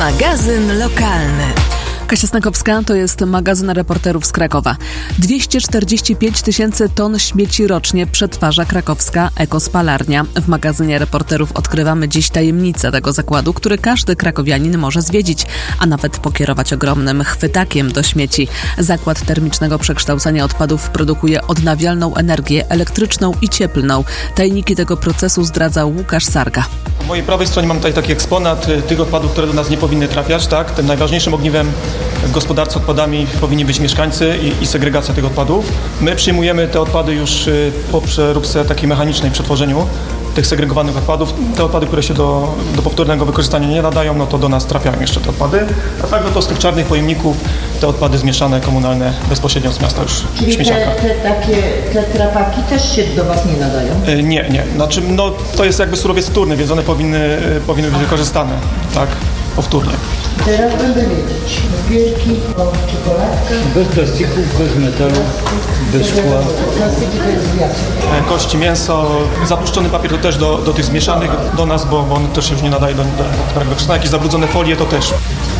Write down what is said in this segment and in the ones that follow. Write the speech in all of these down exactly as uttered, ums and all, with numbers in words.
Magazyn lokalny. Kasia Snakowska, to jest magazyn reporterów z Krakowa. dwieście czterdzieści pięć tysięcy ton śmieci rocznie przetwarza krakowska ekospalarnia. W magazynie reporterów odkrywamy dziś tajemnicę tego zakładu, który każdy krakowianin może zwiedzić, a nawet pokierować ogromnym chwytakiem do śmieci. Zakład termicznego przekształcania odpadów produkuje odnawialną energię elektryczną i cieplną. Tajniki tego procesu zdradza Łukasz Sarga. Po mojej prawej stronie mam tutaj taki eksponat tych odpadów, które do nas nie powinny trafiać. Tak? Tym najważniejszym ogniwem w gospodarce odpadami powinni być mieszkańcy i, i segregacja tych odpadów. My przyjmujemy te odpady już po przeróbce takiej mechanicznej, przetworzeniu tych segregowanych odpadów. Te odpady, które się do, do powtórnego wykorzystania nie nadają, no to do nas trafiają jeszcze te odpady. A tak no to z tych czarnych pojemników te odpady zmieszane, komunalne bezpośrednio z miasta już Czyli śmieciarka. te, te takie te trapaki też się do Was nie nadają? E, nie, nie. Znaczy, no, to jest jakby surowiec wtórny, więc one powinny, powinny być wykorzystane, tak, powtórnie. Teraz będę wiedzieć. Wielki o czekoladkę. Bez plastików, bez metalu, bez szkła. Plastiki to jest wiatr. E, kości, mięso, zapuszczony papier to też do, do tych zmieszanych do nas, bo, bo on też się już nie nadaje do, do, do wykorzystania. Jakieś zabrudzone folie to też.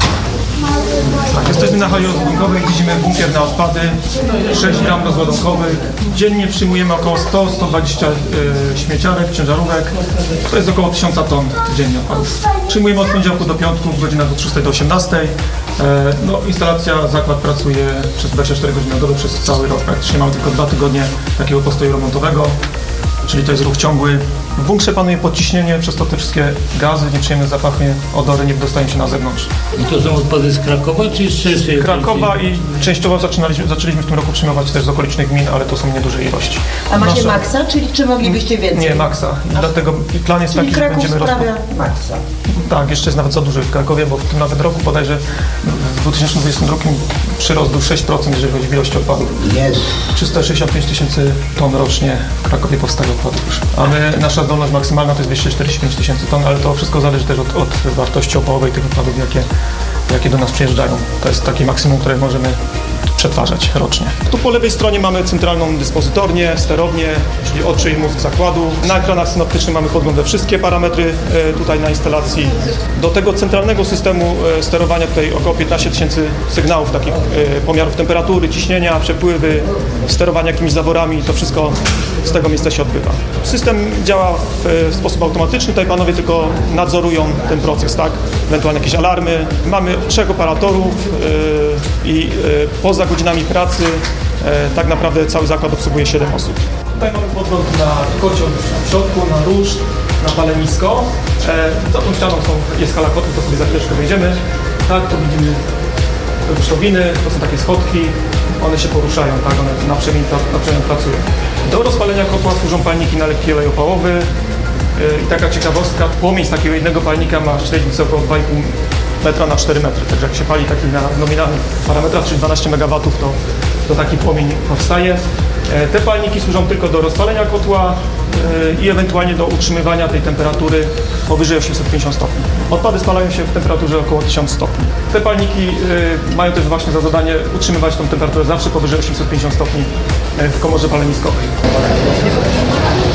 Tak, jesteśmy na hali rozładunkowej, widzimy bunkier na odpady, sześć gram rozładunkowych. Dziennie przyjmujemy około sto do stu dwudziestu y, śmieciarek, ciężarówek. To jest około tysiąc ton dziennie odpadów. Przyjmujemy od poniedziałku do piątku, w godzinach od szóstej do osiemnastej. E, no, instalacja, zakład pracuje przez dwadzieścia cztery godziny na dobę przez cały rok. Praktycznie mamy tylko dwa tygodnie takiego postoju remontowego, czyli to jest ruch ciągły. W bunkrze panuje podciśnienie, przez to te wszystkie gazy, nieprzyjemne zapachy, odory nie dostają się na zewnątrz. I to są odpady z Krakowa czy z szerszej? Krakowa i częściowo zaczynaliśmy, zaczęliśmy w tym roku przyjmować też z okolicznych gmin, ale to są nieduże ilości. A macie Nasza... maksa, czyli czy moglibyście więcej? Nie, maksa. I dlatego plan jest Czyli taki, że Kraków będziemy sprawia rozpo... maksa. Tak, jeszcze jest nawet za duży w Krakowie, bo w tym nawet roku bodajże w dwa tysiące dwudziestym drugim przyrost był sześć procent, jeżeli chodzi o ilość odpadów. Jest. trzysta sześćdziesiąt pięć tysięcy ton rocznie w Krakowie powstaje odpadów już. A my, nasza zdolność maksymalna to jest dwieście czterdzieści pięć tysięcy ton, ale to wszystko zależy też od, od wartości opałowej tych odpadów, jakie, jakie do nas przyjeżdżają. To jest takie maksimum, które możemy przetwarzać rocznie. Tu po lewej stronie mamy centralną dyspozytornię, sterownię, czyli oczy i mózg zakładu. Na ekranach synoptycznych mamy podgląd we wszystkie parametry e, tutaj na instalacji. Do tego centralnego systemu e, sterowania tutaj około piętnaście tysięcy sygnałów, takich e, pomiarów temperatury, ciśnienia, przepływy, sterowania jakimiś zaworami. To wszystko z tego miejsca się odbywa. System działa w, w sposób automatyczny. Tutaj panowie tylko nadzorują ten proces, tak? Ewentualnie jakieś alarmy. Mamy trzech operatorów e, i e, poza godzinami pracy e, tak naprawdę cały zakład obsługuje siedem osób. Tutaj mamy podgląd na kocioł w środku, na ruszt, na palenisko. E, za tą ścianą są, jest hala kotłów, to sobie za chwileczkę wejdziemy. Tak, to widzimy te rusztowiny, to są takie schodki, one się poruszają, tak, one na przemian, na przemian pracują. Do rozpalenia kotła służą palniki na lekki olej opałowy. E, I taka ciekawostka, płomień z takiego jednego palnika ma średnicę około dwa i pół metra na cztery metry, także jak się pali taki na nominalnych parametrach, czyli dwanaście megawatów, to, to taki płomień powstaje. E, te palniki służą tylko do rozpalenia kotła e, i ewentualnie do utrzymywania tej temperatury powyżej osiemset pięćdziesiąt stopni. Odpady spalają się w temperaturze około tysiąc stopni. Te palniki e, mają też właśnie za zadanie utrzymywać tą temperaturę zawsze powyżej osiemset pięćdziesiąt stopni e, w komorze paleniskowej.